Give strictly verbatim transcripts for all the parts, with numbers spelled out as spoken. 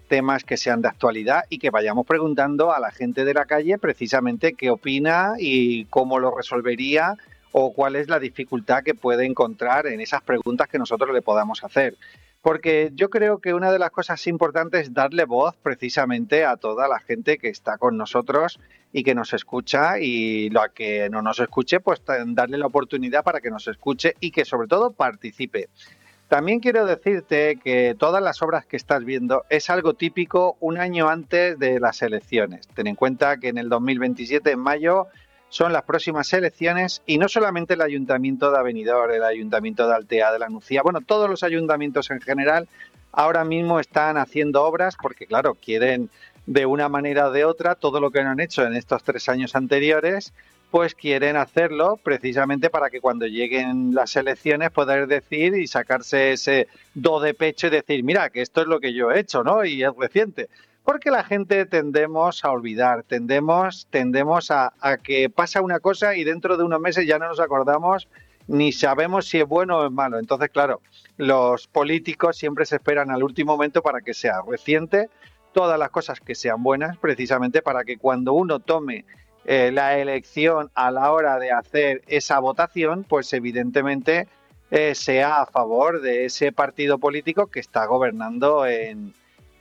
temas que sean de actualidad y que vayamos preguntando a la gente de la calle precisamente qué opina y cómo lo resolvería o cuál es la dificultad que puede encontrar en esas preguntas que nosotros le podamos hacer. Porque yo creo que una de las cosas importantes es darle voz precisamente a toda la gente que está con nosotros y que nos escucha, y la que no nos escuche, pues darle la oportunidad para que nos escuche y que sobre todo participe. También quiero decirte que todas las obras que estás viendo es algo típico un año antes de las elecciones. Ten en cuenta que en el dos mil veintisiete, en mayo, son las próximas elecciones y no solamente el Ayuntamiento de Benidorm, el Ayuntamiento de Altea, de la Nucía, bueno, todos los ayuntamientos en general ahora mismo están haciendo obras porque, claro, quieren de una manera o de otra todo lo que no han hecho en estos tres años anteriores, pues quieren hacerlo precisamente para que cuando lleguen las elecciones poder decir y sacarse ese do de pecho y decir, mira, que esto es lo que yo he hecho, ¿no? Y es reciente. Porque la gente tendemos a olvidar, tendemos, tendemos a, a que pasa una cosa y dentro de unos meses ya no nos acordamos ni sabemos si es bueno o es malo. Entonces, claro, los políticos siempre se esperan al último momento para que sea reciente todas las cosas que sean buenas, precisamente para que cuando uno tome eh, la elección a la hora de hacer esa votación, pues evidentemente eh, sea a favor de ese partido político que está gobernando en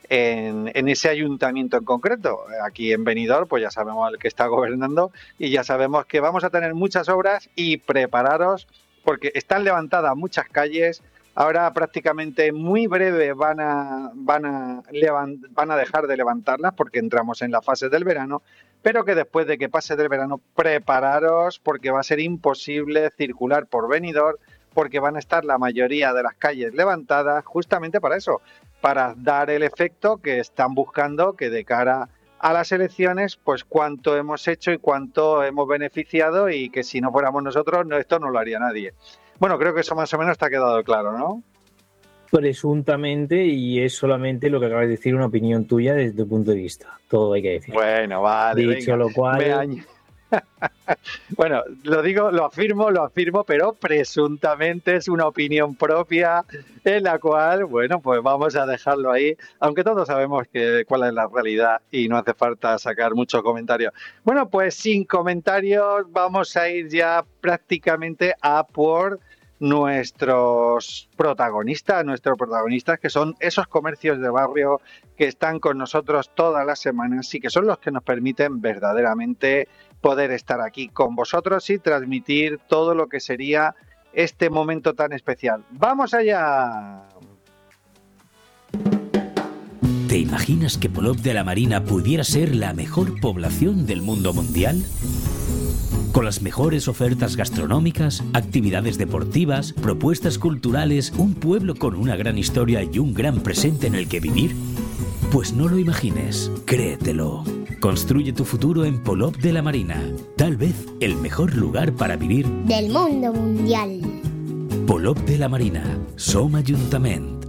En, en ese ayuntamiento en concreto. Aquí en Benidorm, pues ya sabemos el que está gobernando y ya sabemos que vamos a tener muchas obras y prepararos porque están levantadas muchas calles. Ahora prácticamente muy breve van a, van a, levant, van a dejar de levantarlas porque entramos en la fase del verano, pero que después de que pase del verano, prepararos porque va a ser imposible circular por Benidorm porque van a estar la mayoría de las calles levantadas justamente para eso, para dar el efecto que están buscando, que de cara a las elecciones, pues cuánto hemos hecho y cuánto hemos beneficiado y que si no fuéramos nosotros, no, esto no lo haría nadie. Bueno, creo que eso más o menos te ha quedado claro, ¿no? Presuntamente, y es solamente lo que acabas de decir, una opinión tuya desde tu punto de vista. Todo hay que decir. Bueno, vale. Dicho venga, lo cual... Me añ... Bueno, lo digo, lo afirmo, lo afirmo, pero presuntamente es una opinión propia en la cual, bueno, pues vamos a dejarlo ahí, aunque todos sabemos que cuál es la realidad y no hace falta sacar muchos comentarios. Bueno, pues sin comentarios vamos a ir ya prácticamente a por nuestros protagonistas, nuestros protagonistas que son esos comercios de barrio que están con nosotros todas las semanas y que son los que nos permiten verdaderamente poder estar aquí con vosotros y transmitir todo lo que sería este momento tan especial. ¡Vamos allá! ¿Te imaginas que Polop de la Marina pudiera ser la mejor población del mundo mundial? Con las mejores ofertas gastronómicas, actividades deportivas, propuestas culturales, un pueblo con una gran historia y un gran presente en el que vivir. Pues no lo imagines, créetelo. Construye tu futuro en Polop de la Marina. Tal vez el mejor lugar para vivir del mundo mundial. Polop de la Marina. Som Ajuntament.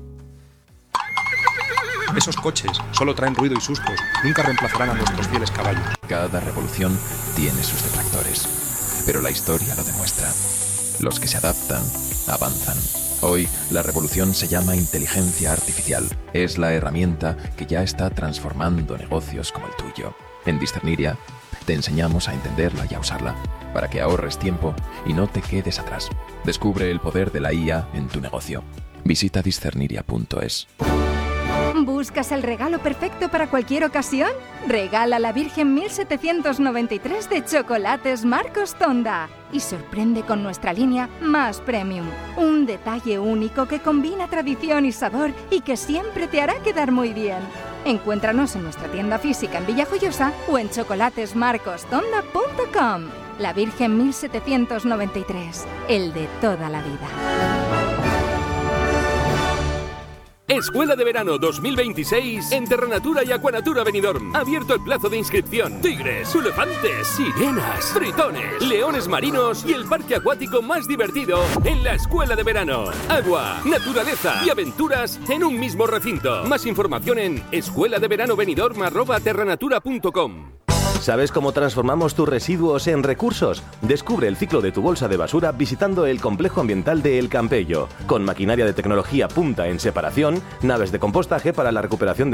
Esos coches solo traen ruido y sustos. Nunca reemplazarán a nuestros fieles caballos. Cada revolución tiene sus detractores, pero la historia lo demuestra. Los que se adaptan, avanzan. Hoy, la revolución se llama inteligencia artificial. Es la herramienta que ya está transformando negocios como el tuyo. En Discerniria, te enseñamos a entenderla y a usarla, para que ahorres tiempo y no te quedes atrás. Descubre el poder de la I A en tu negocio. Visita discerniria punto es. ¿Buscas el regalo perfecto para cualquier ocasión? Regala la Virgen mil setecientos noventa y tres de Chocolates Marcos Tonda y sorprende con nuestra línea Más Premium. Un detalle único que combina tradición y sabor y que siempre te hará quedar muy bien. Encuéntranos en nuestra tienda física en Villajoyosa o en chocolates marcos tonda punto com. La Virgen mil setecientos noventa y tres, el de toda la vida. Escuela de Verano dos mil veintiséis en Terranatura y Aquanatura Benidorm. Abierto el plazo de inscripción. Tigres, elefantes, sirenas, tritones, leones marinos y el parque acuático más divertido en la Escuela de Verano. Agua, naturaleza y aventuras en un mismo recinto. Más información en escuela de verano benidorm arroba terranatura punto com. ¿Sabes cómo transformamos tus residuos en recursos? Descubre el ciclo de tu bolsa de basura visitando el complejo ambiental de El Campello, con maquinaria de tecnología punta en separación, naves de compostaje para la recuperación de